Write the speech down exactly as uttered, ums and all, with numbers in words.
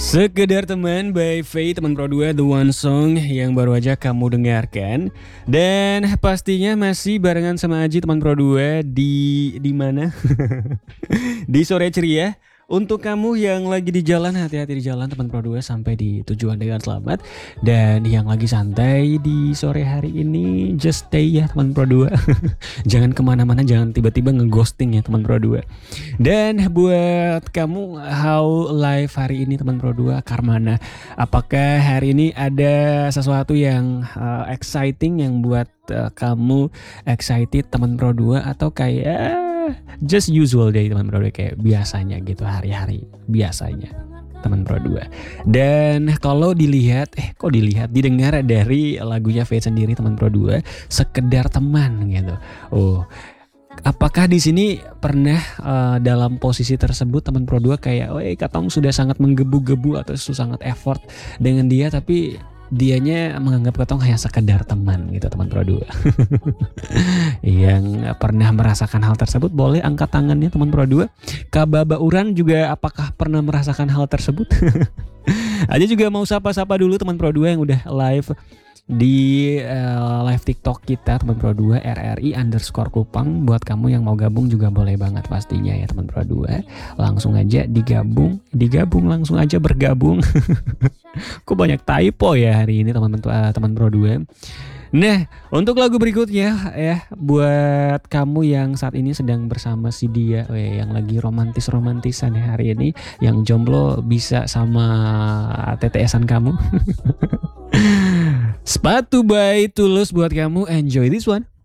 Sekedar Teman by Faye, teman Pro dua, The One Song yang baru aja kamu dengarkan. Dan pastinya masih barengan sama Aji, teman Pro dua di di mana? Di sore ceria. Untuk kamu yang lagi di jalan, hati-hati di jalan teman Pro dua sampai di tujuan dengan selamat. Dan yang lagi santai di sore hari ini, just stay ya teman Pro dua. Jangan kemana-mana, jangan tiba-tiba ngeghosting ya teman Pro dua. Dan buat kamu, how live hari ini teman Pro dua, Karmana? Apakah hari ini ada sesuatu yang uh, exciting yang buat uh, kamu excited teman Pro dua, atau kayak just usual day teman Pro dua, kayak biasanya gitu, hari-hari biasanya teman Pro dua. Dan kalau dilihat, eh kok dilihat, didengar dari lagunya Faye sendiri teman Pro dua, Sekedar Teman gitu. Oh, apakah di sini pernah uh, dalam posisi tersebut teman Pro dua kayak, oh eh katong sudah sangat menggebu-gebu atau sangat effort dengan dia, tapi dianya menganggap katong hanya sekedar teman gitu teman Pro dua. Yang pernah merasakan hal tersebut boleh angkat tangannya teman Pro dua. Kababa Uran juga apakah pernah merasakan hal tersebut? Aja juga mau sapa-sapa dulu teman Pro dua yang udah live di uh, live TikTok kita teman Pro dua, R R I underscore Kupang. Buat kamu yang mau gabung juga boleh banget pastinya ya teman Pro dua. Langsung aja digabung, digabung langsung aja bergabung. Kok banyak typo ya hari ini teman-teman uh, teman Pro dua. Nah, untuk lagu berikutnya ya, buat kamu yang saat ini sedang bersama si dia, eh, yang lagi romantis-romantisan ya hari ini, yang jomblo bisa sama T T S-an kamu. Sepatu by Tulus buat kamu, enjoy this one.